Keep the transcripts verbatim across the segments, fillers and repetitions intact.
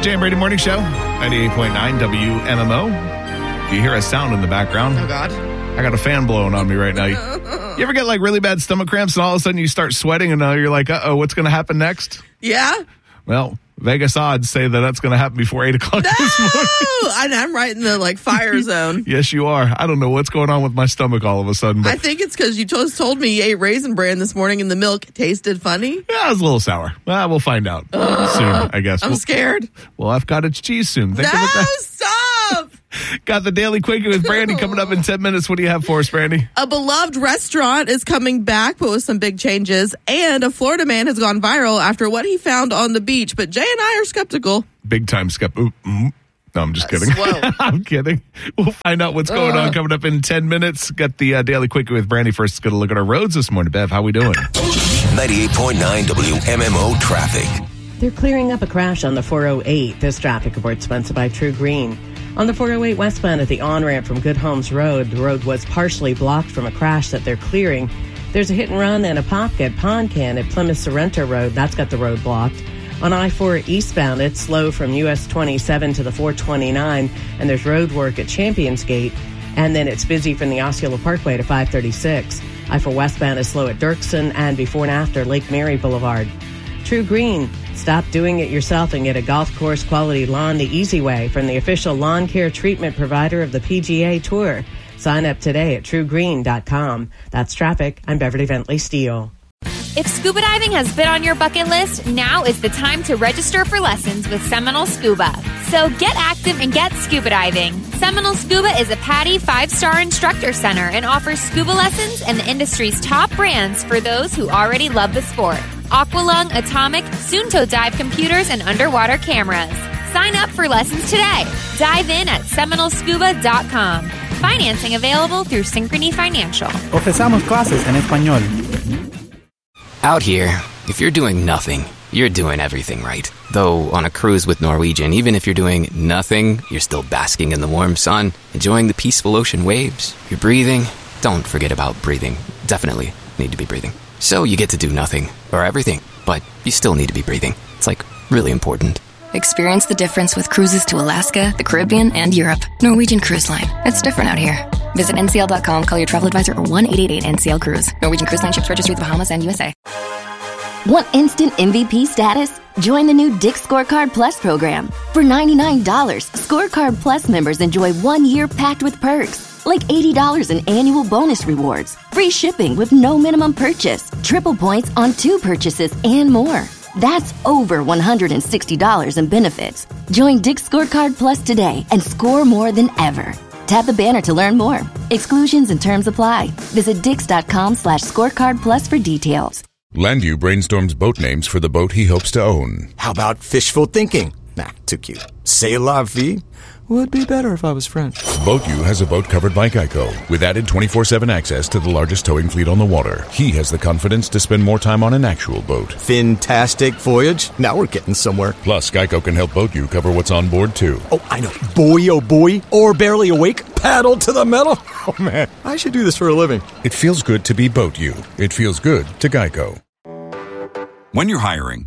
Jay and Brady Morning Show, ninety-eight point nine W M M O. If you hear a sound in the background, oh, God. I got a fan blowing on me right now. You, you ever get like really bad stomach cramps and all of a sudden you start sweating and now you're like, uh-oh, what's going to happen next? Yeah. Well, Vegas odds say that that's going to happen before eight o'clock no! this morning. I, I'm right in the like fire zone. Yes, you are. I don't know what's going on with my stomach all of a sudden. But I think it's because you just told me you ate Raisin Bran this morning and the milk tasted funny. Yeah, it was a little sour. Well, we'll find out Ugh, soon, I guess. I'm we'll, scared. We'll have cottage cheese soon. Think no, of it that. stop! Got the Daily Quickie with Brandy coming up in ten minutes. What do you have for us, Brandy? A beloved restaurant is coming back, but with some big changes. And a Florida man has gone viral after what he found on the beach. But Jay and I are skeptical. Big time skeptical. Mm-hmm. No, I'm just kidding. Uh, I'm kidding. We'll find out what's going uh. on coming up in ten minutes. Got the uh, Daily Quickie with Brandy first. Going to look at our roads this morning. Bev, how we doing? ninety-eight point nine W M M O traffic. They're clearing up a crash on the four oh eight. This traffic report sponsored by True Green. On the four oh eight westbound at the on-ramp from Good Homes Road, the road was partially blocked from a crash that they're clearing. There's a hit-and-run and a pop at Pond Can at Plymouth Sorrento Road. That's got the road blocked. On I four eastbound, it's slow from U S twenty-seven to the four twenty-nine, and there's road work at Champions Gate. And then it's busy from the Osceola Parkway to five thirty-six. I four westbound is slow at Dirksen and before and after Lake Mary Boulevard. True Green. Stop doing it yourself and get a golf course quality lawn the easy way from the official lawn care treatment provider of the P G A Tour. Sign up today at true green dot com. That's traffic. I'm Beverly Bentley Steele. If scuba diving has been on your bucket list, now is the time to register for lessons with Seminole Scuba. So get active and get scuba diving. Seminole Scuba is a PADI five-star instructor center and offers scuba lessons and the industry's top brands for those who already love the sport. Aqualung, Atomic, soon-to dive computers, and underwater cameras. Sign up for lessons today. Dive in at seminole scuba dot com. Financing available through Synchrony Financial. Ofrecemos clases en español. Out here, if you're doing nothing, you're doing everything right. Though on a cruise with Norwegian, even if you're doing nothing, you're still basking in the warm sun, enjoying the peaceful ocean waves. You're breathing. Don't forget about breathing. Definitely need to be breathing. So you get to do nothing, or everything, but you still need to be breathing. It's like really important. Experience the difference with cruises to Alaska, the Caribbean, and Europe. Norwegian Cruise Line. It's different out here. Visit N C L dot com, call your travel advisor, or one eight eight eight N C L Cruise. Norwegian Cruise Line ships registry the Bahamas and U S A. Want instant M V P status? Join the new Dick's Scorecard Plus program. For ninety-nine dollars, Scorecard Plus members enjoy one year packed with perks, like eighty dollars in annual bonus rewards, free shipping with no minimum purchase, triple points on two purchases, and more. That's over one hundred sixty dollars in benefits. Join Dick's Scorecard Plus today and score more than ever. Tap the banner to learn more. Exclusions and terms apply. Visit dix.com slash scorecard plus for details. Landview brainstorms boat names for the boat he hopes to own. How about fishful thinking? Nah, too cute. C'est la vie? Would be better if I was French. BoatU has a boat covered by Geico, with added twenty-four seven access to the largest towing fleet on the water. He has the confidence to spend more time on an actual boat. Fantastic voyage. Now we're getting somewhere. Plus, Geico can help BoatU cover what's on board, too. Oh, I know. Boy, oh boy. Or barely awake. Paddle to the metal. Oh, man. I should do this for a living. It feels good to be BoatU. It feels good to Geico. When you're hiring,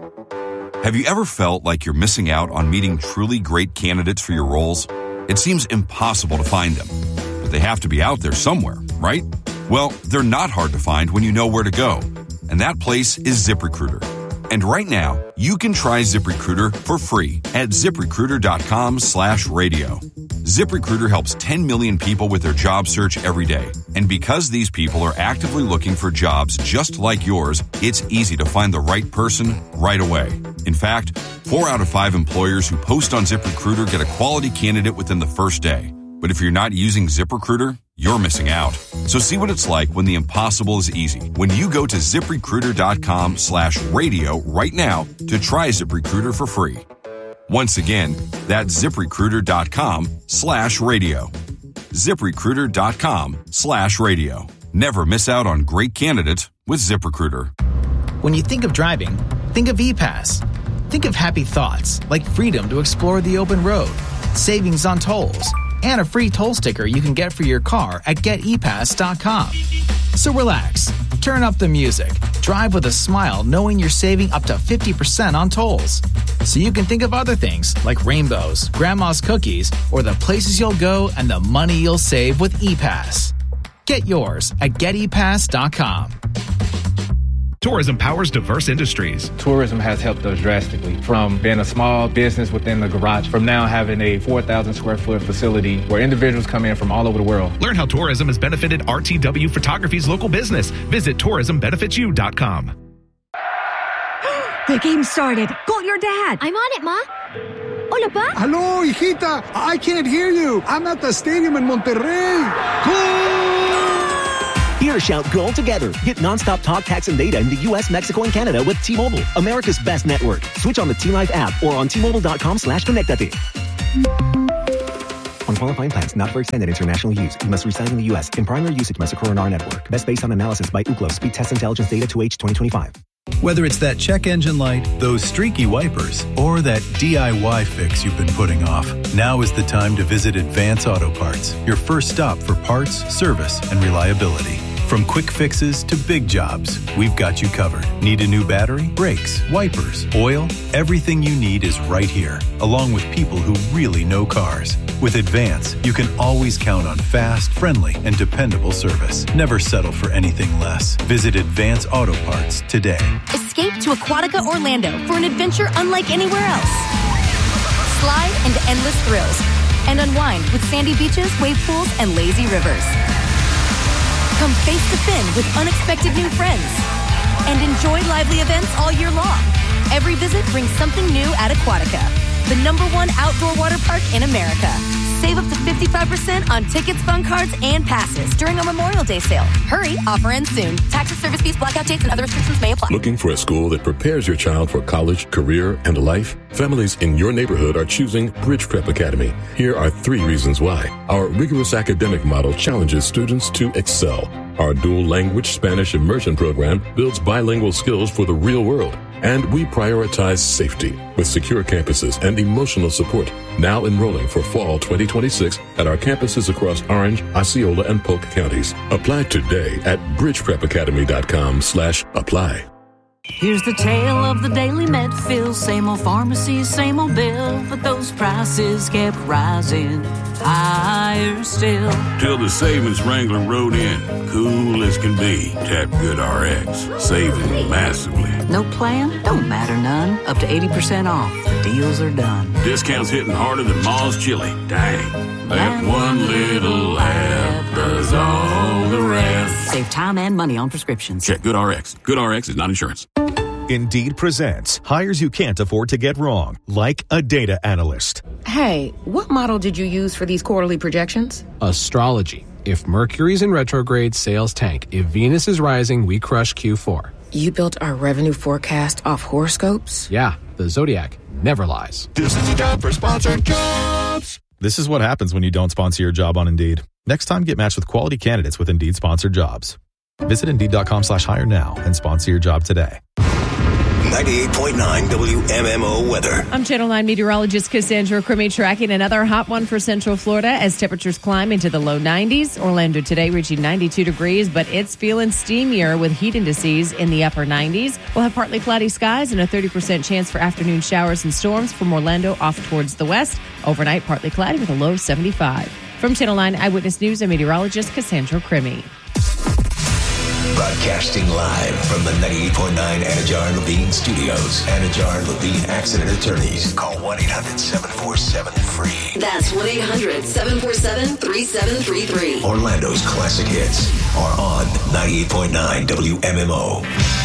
have you ever felt like you're missing out on meeting truly great candidates for your roles? It seems impossible to find them, but they have to be out there somewhere, right? Well, they're not hard to find when you know where to go, and that place is ZipRecruiter. And right now, you can try ZipRecruiter for free at ZipRecruiter.com slash radio. ZipRecruiter helps ten million people with their job search every day. And because these people are actively looking for jobs just like yours, it's easy to find the right person right away. In fact, four out of five employers who post on ZipRecruiter get a quality candidate within the first day. But if you're not using ZipRecruiter, you're missing out. So see what it's like when the impossible is easy. When you go to ZipRecruiter.com slash radio right now to try ZipRecruiter for free. Once again, that's ZipRecruiter.com slash radio. ZipRecruiter.com slash radio. Never miss out on great candidates with ZipRecruiter. When you think of driving, think of E-Pass. Think of happy thoughts like freedom to explore the open road, savings on tolls, and a free toll sticker you can get for your car at get e pass dot com. So relax, turn up the music, drive with a smile knowing you're saving up to fifty percent on tolls. so you can think of other things like rainbows, grandma's cookies, or the places you'll go and the money you'll save with ePass. Get yours at get e pass dot com. Tourism powers diverse industries. Tourism has helped us drastically, from being a small business within the garage, from now having a four thousand square foot facility where individuals come in from all over the world. Learn how tourism has benefited R T W Photography's local business. Visit tourism benefits you dot com. The game started. Call your dad. I'm on it, Ma. Hola, Pa. Hello, hijita. I can't hear you. I'm at the stadium in Monterrey. Goal! Here, shout goal together. Get nonstop talk, text, and data in the U S, Mexico, and Canada with T-Mobile, America's best network. Switch on the T-Live app or on T Mobile dot com slash connectate. On qualifying plans, not for extended international use. You must reside in the U S. In primary usage must occur on our network. Best based on analysis by Ookla. Speed test intelligence data to H twenty twenty-five. Whether it's that check engine light, those streaky wipers, or that D I Y fix you've been putting off, now is the time to visit Advance Auto Parts, your first stop for parts, service, and reliability. From quick fixes to big jobs, we've got you covered. Need a new battery, brakes, wipers, oil? Everything you need is right here, along with people who really know cars. With Advance, you can always count on fast, friendly, and dependable service. Never settle for anything less. Visit Advance Auto Parts today. Escape to Aquatica Orlando for an adventure unlike anywhere else. Slide into endless thrills and unwind with sandy beaches, wave pools, and lazy rivers. Come face to fin with unexpected new friends and enjoy lively events all year long. Every visit brings something new at Aquatica, the number one outdoor water park in America. Save up to fifty-five percent on tickets, fun cards, and passes during our Memorial Day sale. Hurry, offer ends soon. Taxes, service fees, blackout dates, and other restrictions may apply. Looking for a school that prepares your child for college, career, and life? Families in your neighborhood are choosing Bridge Prep Academy. Here are three reasons why. Our rigorous academic model challenges students to excel. Our dual language Spanish immersion program builds bilingual skills for the real world. And we prioritize safety with secure campuses and emotional support. Now enrolling for fall twenty twenty-six at our campuses across Orange, Osceola, and Polk counties. Apply today at bridge prep academy dot com slash apply. Here's the tale of the daily Medfill. Same old pharmacy, same old bill, but those prices kept rising higher still. Till the savings wrangler rode in, cool as can be. Tap Good R X, saving massively. No plan? Don't matter none. Up to eighty percent off. The deals are done. Discounts hitting harder than Ma's chili. Dang. That one little app does all the rest. Save time and money on prescriptions. Check Good R X. Good R X is not insurance. Indeed presents hires you can't afford to get wrong, like a data analyst. Hey, what model did you use for these quarterly projections? Astrology. If Mercury's in retrograde, sales tank. If Venus is rising, we crush Q four. You built our revenue forecast off horoscopes? Yeah, the Zodiac never lies. This is a job for sponsored jobs. This is what happens when you don't sponsor your job on Indeed. Next time, get matched with quality candidates with Indeed sponsored jobs. Visit Indeed dot com slash hire now and sponsor your job today. ninety-eight point nine W M M O weather. I'm Channel nine meteorologist Cassandra Crimi tracking another hot one for Central Florida as temperatures climb into the low nineties. Orlando today reaching ninety-two degrees, but it's feeling steamier with heat indices in the upper nineties. We'll have partly cloudy skies and a thirty percent chance for afternoon showers and storms from Orlando off towards the west. Overnight, partly cloudy with a low of seventy-five. From Channel nine Eyewitness News, I'm meteorologist Cassandra Crimi. Broadcasting live from the ninety-eight point nine Anajar Levine Studios. Anajar Levine Accident Attorneys. Call one eight hundred seven four seven free. That's one eight hundred seven four seven three seven three three. Orlando's classic hits are on ninety-eight point nine W M M O.